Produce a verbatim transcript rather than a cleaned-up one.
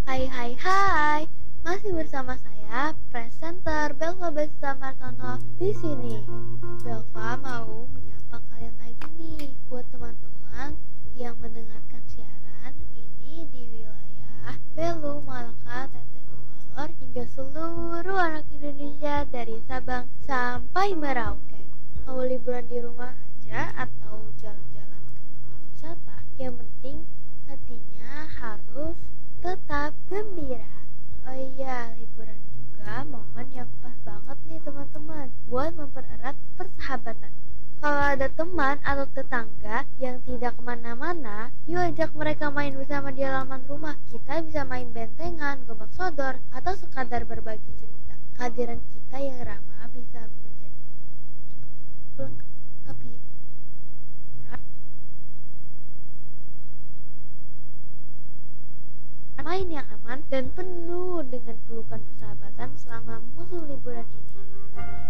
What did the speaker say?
Hai hai hai, masih bersama saya presenter Belva Basita Martono di sini. Belva mau menyapa kalian lagi nih buat teman-teman yang mendengarkan siaran ini di wilayah Belu, Malaka, T T U Alor hingga seluruh anak Indonesia dari Sabang sampai Merauke. Mau liburan di rumah aja atau jalan-jalan ke tempat wisata, yang penting hatinya harus tetap gembira. Oh iya, liburan juga momen yang pas banget nih teman-teman buat mempererat persahabatan. Kalau ada teman atau tetangga yang tidak kemana-mana, yuk ajak mereka main bersama di halaman rumah. Kita bisa main bentengan, gobak sodor, atau sekadar berbagi cerita. Kehadiran kita yang ramah bisa menjadi pelengkap hiburan, main yang aman dan penuh dengan pelukan persahabatan.